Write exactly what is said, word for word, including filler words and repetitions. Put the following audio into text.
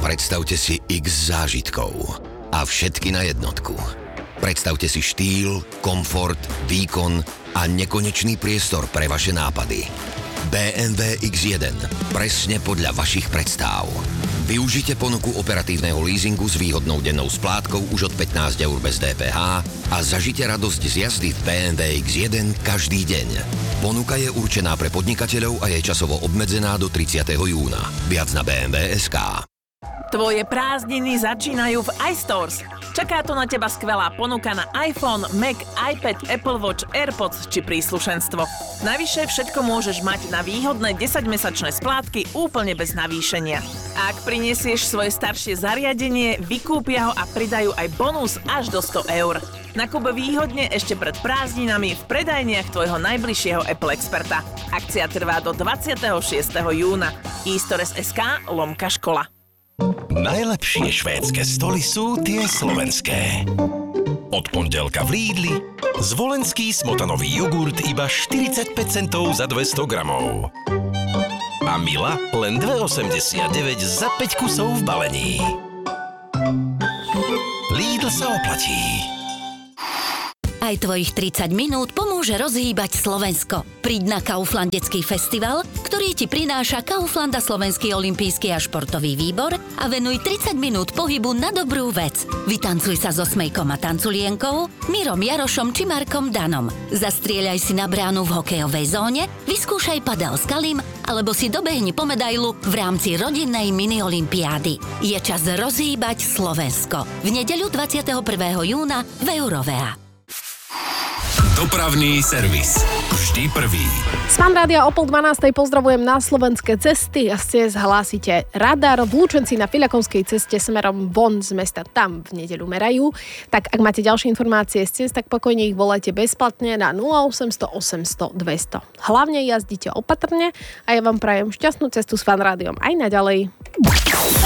Predstavte si x zážitkov a všetky na jednotku. Predstavte si štýl, komfort, výkon a nekonečný priestor pre vaše nápady. bé em vé iks jeden. Presne podľa vašich predstáv. Využite ponuku operatívneho leasingu s výhodnou dennou splátkou už od pätnásť eur bez dé pé há a zažite radosť z jazdy v bé em vé iks jeden každý deň. Ponuka je určená pre podnikateľov a je časovo obmedzená do tridsiateho júna. Viac na bé em vé bodka es ká. Tvoje prázdniny začínajú v iStores. Čaká tu na teba skvelá ponuka na iPhone, Mac, iPad, Apple Watch, AirPods či príslušenstvo. Navyše všetko môžeš mať na výhodné desaťmesačné splátky úplne bez navýšenia. A ak prinesieš svoje staršie zariadenie, vykúpia ho a pridajú aj bonus až do sto eur. Nakup výhodne ešte pred prázdninami v predajniach tvojho najbližšieho Apple experta. Akcia trvá do dvadsiateho šiesteho júna. eStores bodka es ká lomka škola. Najlepšie švédske stoly sú tie slovenské. Od pondelka v Lidli zvolenský smotanový jogurt iba štyridsaťpäť centov za dvesto gramov. A Mila len dva osemdesiatdeväť za päť kusov v balení. Lidl sa oplatí. Aj tvojich tridsať minút pomôže rozhýbať Slovensko. Príď na Kauflandecký festival, ktorý ti prináša Kaufland a Slovenský olympijský a športový výbor a venuj tridsať minút pohybu na dobrú vec. Vytancuj sa so Smejkom a Tanculienkou, Mirom Jarošom či Markom Danom. Zastrieľaj si na bránu v hokejovej zóne, vyskúšaj padel s Kalim alebo si dobehni po medailu v rámci rodinnej mini-olympiády. Je čas rozhýbať Slovensko. V nedeľu dvadsiateho prvého júna v Eurovea. Dopravný servis. Vždy prvý. Z Fan rádia o pol dvanástej pozdravujem na slovenské cesty a ste zhlásite radar v Lučenci na Filiakovskej ceste smerom von z mesta. Tam v nedeľu merajú. Tak ak máte ďalšie informácie z cest, tak pokojne ich volajte bezplatne na nula osemsto osemsto dvesto. Hlavne jazdite opatrne a ja vám prajem šťastnú cestu s Fan rádiom aj naďalej.